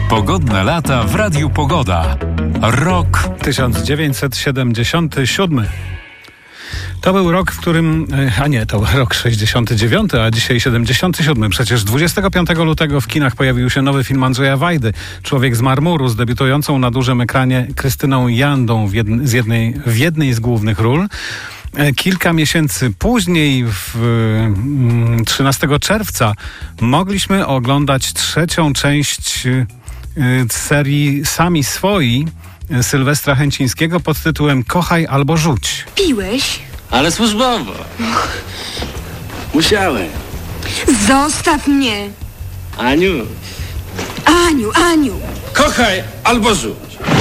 Pogodne lata w Radiu Pogoda. Rok 1977. To był rok, w którym... to rok 69, a dzisiaj 77. Przecież 25 lutego w kinach pojawił się nowy film Andrzeja Wajdy, Człowiek z marmuru, z debiutującą na dużym ekranie Krystyną Jandą w jednej z głównych ról. Kilka miesięcy później, 13 czerwca, mogliśmy oglądać trzecią część serii Sami Swoi Sylwestra Chęcińskiego pod tytułem Kochaj albo rzuć. Piłeś? Ale służbowo. Musiałem. Zostaw mnie. Aniu. Aniu. Kochaj albo rzuć.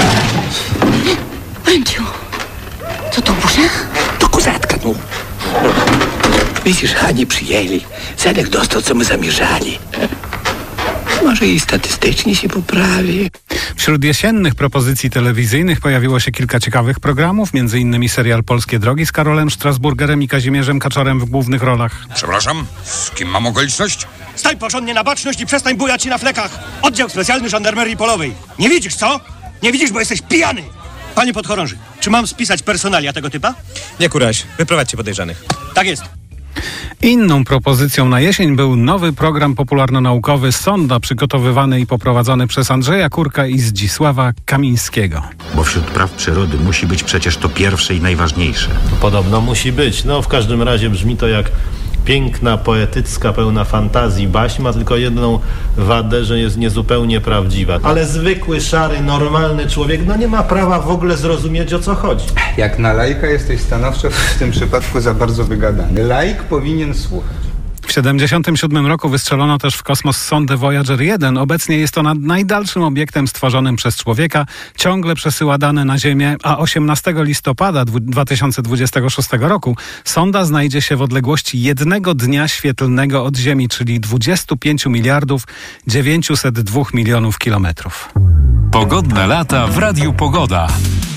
Anciu, co to burza? To kozatka, no. Widzisz, Hani przyjęli. Zenek dostał, co my zamierzali. Może i statystycznie się poprawi. Wśród jesiennych propozycji telewizyjnych pojawiło się kilka ciekawych programów, m.in. serial Polskie Drogi z Karolem Strasburgerem i Kazimierzem Kaczorem w głównych rolach. Przepraszam, z kim mam okoliczność? Stań porządnie na baczność i przestań bujać się na flekach. Oddział specjalny żandarmerii polowej. Nie widzisz, co? Nie widzisz, bo jesteś pijany. Panie podchorąży, czy mam spisać personalia tego typa? Nie kuraś, wyprowadźcie podejrzanych. Tak jest. Inną propozycją na jesień był nowy program popularno-naukowy Sonda, przygotowywany i poprowadzony przez Andrzeja Kurka i Zdzisława Kamińskiego. Bo wśród praw przyrody musi być przecież to pierwsze i najważniejsze. Podobno musi być. W każdym razie brzmi to jak piękna, poetycka, pełna fantazji baśń. Ma tylko jedną wadę, że jest niezupełnie prawdziwa. Ale zwykły, szary, normalny człowiek nie ma prawa w ogóle zrozumieć, o co chodzi. Jak na laika jesteś stanowczo w tym przypadku za bardzo wygadany. Laik powinien słuchać. W 1977 roku wystrzelono też w kosmos sondę Voyager 1. Obecnie jest ona najdalszym obiektem stworzonym przez człowieka. Ciągle przesyła dane na Ziemię, a 18 listopada 2026 roku sonda znajdzie się w odległości jednego dnia świetlnego od Ziemi, czyli 25 miliardów 902 milionów kilometrów. Pogodne lata w Radiu Pogoda.